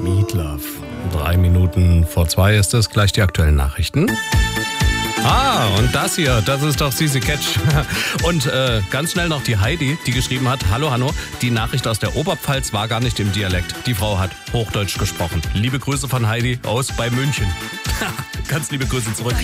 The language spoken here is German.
Meatloaf. 3 Minuten vor 2 ist es. Gleich die aktuellen Nachrichten. Und das hier, das ist doch Sisi Catch. Und ganz schnell noch die Heidi, die geschrieben hat: Hallo Hanno, die Nachricht aus der Oberpfalz war gar nicht im Dialekt. Die Frau hat Hochdeutsch gesprochen. Liebe Grüße von Heidi aus bei München. Ganz liebe Grüße zurück.